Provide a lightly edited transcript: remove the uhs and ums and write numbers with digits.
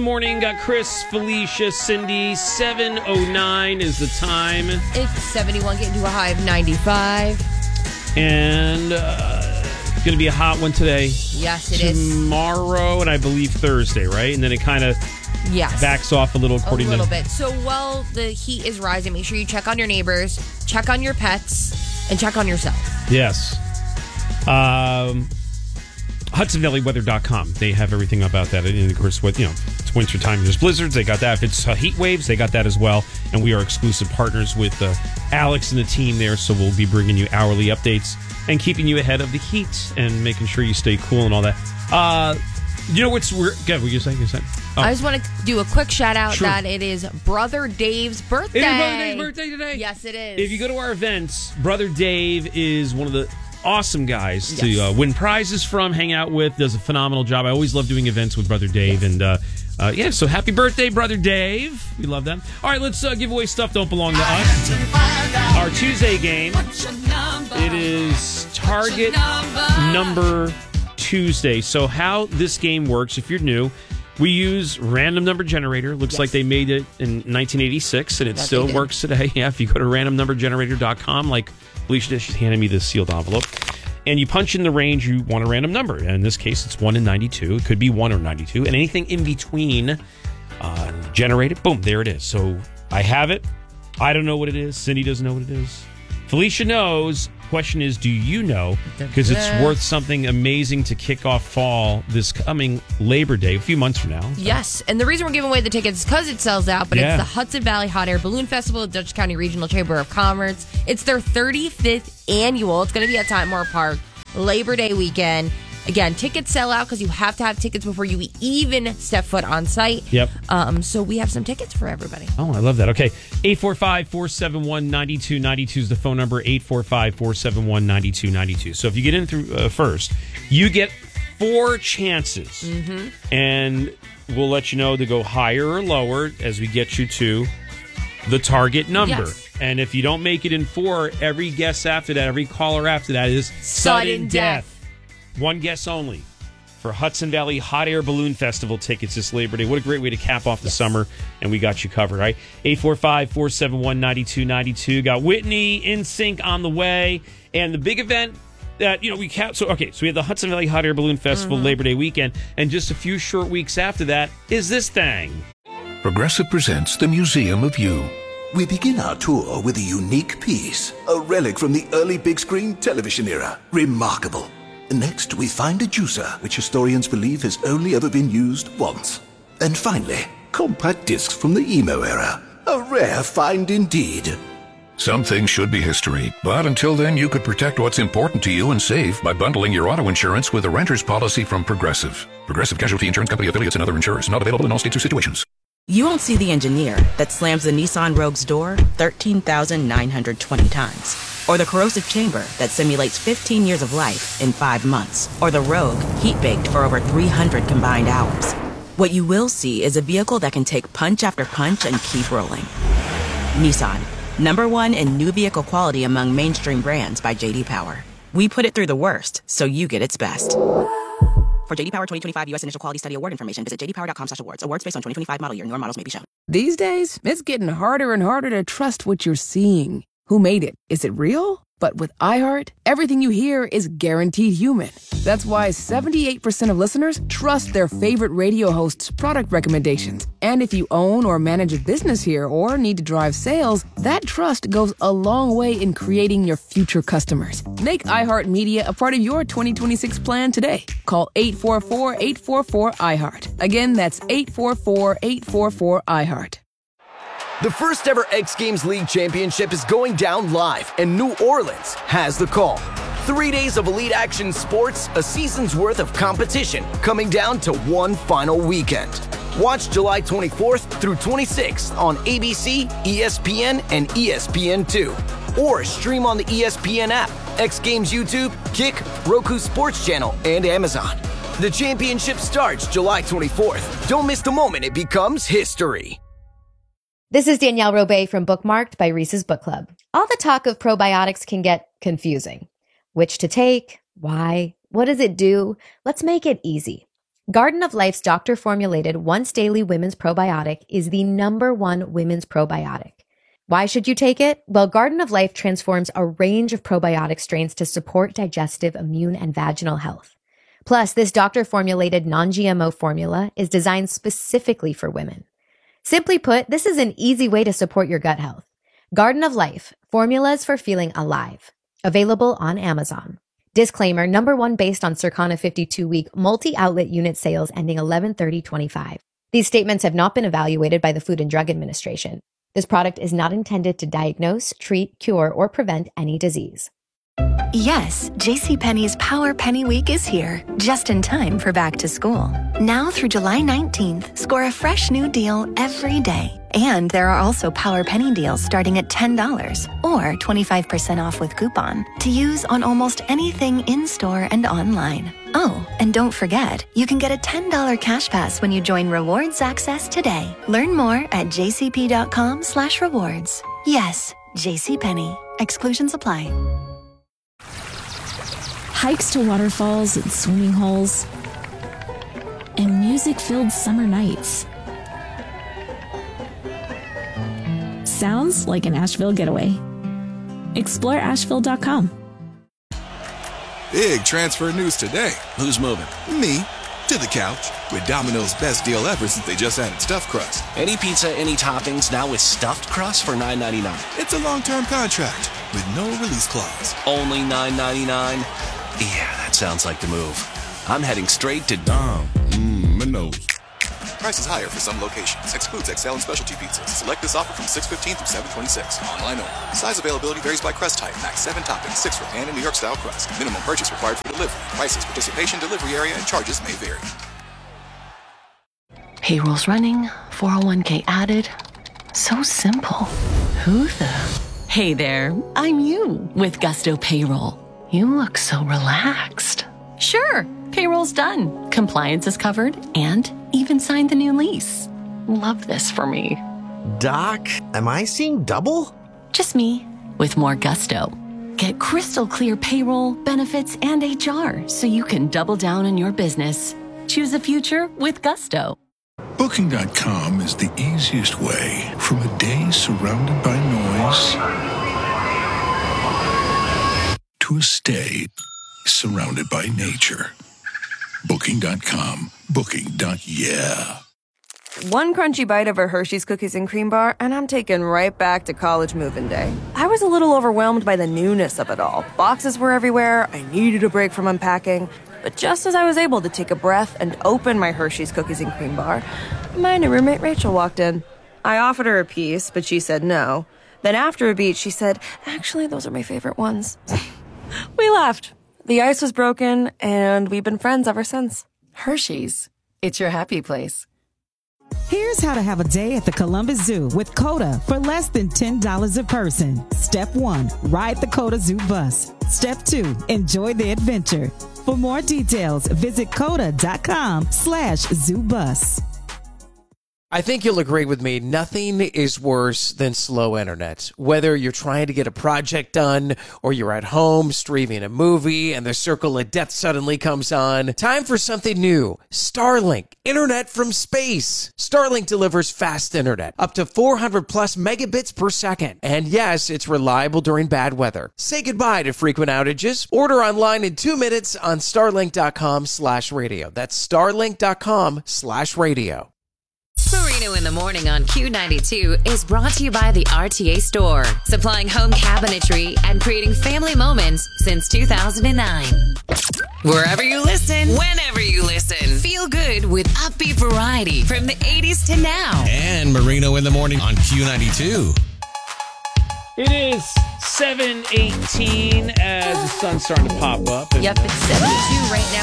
morning. Got Chris, Felicia, Cindy. 7:09 is the time. It's 71, getting to a high of 95. And it's going to be a hot one today. Yes, it is. Tomorrow and I believe Thursday, right? And then it kind of backs off a little according to... A little bit. So while the heat is rising, make sure you check on your neighbors, check on your pets, and check on yourself. Yes. HudsonValleyWeather.com. They have everything about that. And of course, it's wintertime, there's blizzards. They got that. If it's heat waves, they got that as well. And we are exclusive partners with Alex and the team there. So we'll be bringing you hourly updates and keeping you ahead of the heat and making sure you stay cool and all that. You know what's weird? What you saying? Oh. I just want to do a quick shout out that it is Brother Dave's birthday. It is Brother Dave's birthday today. Yes, it is. If you go to our events, Brother Dave is one of the awesome guys to win prizes from, hang out with, does a phenomenal job. I always love doing events with Brother Dave. Yes. And so happy birthday, Brother Dave. We love them. All right, let's give away stuff don't belong to us. Our Tuesday game. It is Target Number Tuesday. So how this game works, if you're new, we use random number generator. Looks like they made it in 1986, and it still works today. Yeah, if you go to randomnumbergenerator.com, like Felicia just handed me this sealed envelope, and you punch in the range you want a random number. And in this case, it's 1 and 92. It could be 1 or 92, and anything in between, generate it. Boom, there it is. So I have it. I don't know what it is. Cindy doesn't know what it is. Felicia knows. Question is, do you know? Because it's worth something amazing to kick off fall this coming Labor Day, a few months from now. Yes, and the reason we're giving away the tickets is because it sells out, but it's the Hudson Valley Hot Air Balloon Festival at Dutchess County Regional Chamber of Commerce. It's their 35th annual. It's going to be at Time Moore Park, Labor Day weekend. Again, tickets sell out because you have to have tickets before you even step foot on site. Yep. So we have some tickets for everybody. Oh, I love that. Okay. 845-471-9292 is the phone number. 845-471-9292. So if you get in through first, you get 4 chances. Mm-hmm. And we'll let you know to go higher or lower as we get you to the target number. Yes. And if you don't make it in 4, every guess after that, every caller after that is sudden death. One guess only for Hudson Valley Hot Air Balloon Festival tickets this Labor Day. What a great way to cap off the summer, and we got you covered, right? 845-471-9292. Got Whitney, NSYNC on the way, and the big event that, we count. So we have the Hudson Valley Hot Air Balloon Festival Labor Day weekend, and just a few short weeks after that is this thing. Progressive presents the Museum of You. We begin our tour with a unique piece, a relic from the early big screen television era. Remarkable. Next, we find a juicer, which historians believe has only ever been used once. And finally, compact discs from the emo era. A rare find indeed. Some things should be history, but until then, you could protect what's important to you and save by bundling your auto insurance with a renter's policy from Progressive. Progressive Casualty Insurance Company affiliates and other insurers. Not available in all states or situations. You won't see the engineer that slams the Nissan Rogue's door 13,920 times. Or the corrosive chamber that simulates 15 years of life in 5 months. Or the Rogue heat-baked for over 300 combined hours. What you will see is a vehicle that can take punch after punch and keep rolling. Nissan, #1 in new vehicle quality among mainstream brands by J.D. Power. We put it through the worst, so you get its best. For J.D. Power 2025 U.S. Initial Quality Study Award information, visit jdpower.com/awards. Awards based on 2025 model year. Newer models may be shown. These days, it's getting harder and harder to trust what you're seeing. Who made it? Is it real? But with iHeart, everything you hear is guaranteed human. That's why 78% of listeners trust their favorite radio hosts' product recommendations. And if you own or manage a business here or need to drive sales, that trust goes a long way in creating your future customers. Make iHeartMedia a part of your 2026 plan today. Call 844-844-iHeart. Again, that's 844-844-iHeart. The first ever X Games League Championship is going down live, and New Orleans has the call. 3 days of elite action sports, a season's worth of competition, coming down to one final weekend. Watch July 24th through 26th on ABC, ESPN, and ESPN2. Or stream on the ESPN app, X Games YouTube, Kick, Roku Sports Channel, and Amazon. The championship starts July 24th. Don't miss the moment it becomes history. This is Danielle Robay from Bookmarked by Reese's Book Club. All the talk of probiotics can get confusing. Which to take? Why? What does it do? Let's make it easy. Garden of Life's doctor-formulated once-daily women's probiotic is the #1 women's probiotic. Why should you take it? Well, Garden of Life transforms a range of probiotic strains to support digestive, immune, and vaginal health. Plus, this doctor-formulated non-GMO formula is designed specifically for women. Simply put, this is an easy way to support your gut health. Garden of Life, formulas for feeling alive. Available on Amazon. Disclaimer, #1 based on Circana 52-week multi-outlet unit sales ending 11/30/25. These statements have not been evaluated by the Food and Drug Administration. This product is not intended to diagnose, treat, cure, or prevent any disease. Yes, JCPenney's Power Penny Week is here, just in time for back to school. Now through July 19th, score a fresh new deal every day. And there are also Power Penny deals starting at $10 or 25% off with coupon to use on almost anything in-store and online. Oh, and don't forget, you can get a $10 cash pass when you join Rewards Access today. Learn more at jcp.com/rewards. Yes, JCPenney. Exclusions apply. Hikes to waterfalls and swimming holes, and music-filled summer nights. Sounds like an Asheville getaway. Explore Asheville.com. Big transfer news today. Who's moving? Me. To the couch. With Domino's best deal ever since they just added stuffed crust. Any pizza, any toppings, now with stuffed crust for $9.99. It's a long-term contract with no release clause. Only $9.99? Yeah, that sounds like the move. I'm heading straight to Domino's. Prices higher for some locations. Excludes XL and specialty pizzas. Select this offer from 6/15 through 7/26. Online only. Size availability varies by crust type. Max 7 toppings, 6 for pan and New York style crust. Minimum purchase required for delivery. Prices, participation, delivery area, and charges may vary. Payroll's running, 401k added. So simple. Who the? Hey there, I'm you with Gusto Payroll. You look so relaxed. Sure, payroll's done. Compliance is covered and even signed the new lease. Love this for me. Doc, am I seeing double? Just me with more gusto. Get crystal clear payroll, benefits, and HR so you can double down on your business. Choose a future with Gusto. Booking.com is the easiest way from a day surrounded by noise to a stay surrounded by nature. Booking.com. Booking.yeah. One crunchy bite of a Hershey's Cookies and Cream Bar, and I'm taken right back to college move-in day. I was a little overwhelmed by the newness of it all. Boxes were everywhere, I needed a break from unpacking, but just as I was able to take a breath and open my Hershey's Cookies and Cream Bar, my new roommate Rachel walked in. I offered her a piece, but she said no. Then after a beat, she said, "Actually, those are my favorite ones." We laughed. The ice was broken, and we've been friends ever since. Hershey's. It's your happy place. Here's how to have a day at the Columbus Zoo with COTA for less than $10 a person. Step 1, ride the COTA Zoo bus. Step 2, enjoy the adventure. For more details, visit COTA.com/ZooBus. I think you'll agree with me, nothing is worse than slow internet. Whether you're trying to get a project done or you're at home streaming a movie and the circle of death suddenly comes on, time for something new. Starlink, internet from space. Starlink delivers fast internet, up to 400 plus megabits per second. And yes, it's reliable during bad weather. Say goodbye to frequent outages. Order online in 2 minutes on starlink.com/radio. That's starlink.com/radio. Marino in the Morning on Q92 is brought to you by the RTA Store, supplying home cabinetry and creating family moments since 2009. Wherever you listen, whenever you listen, feel good with upbeat variety from the 80s to now. And Marino in the Morning on Q92. It is 7:18 as the sun's starting to pop up. Yep, it's 72 right now.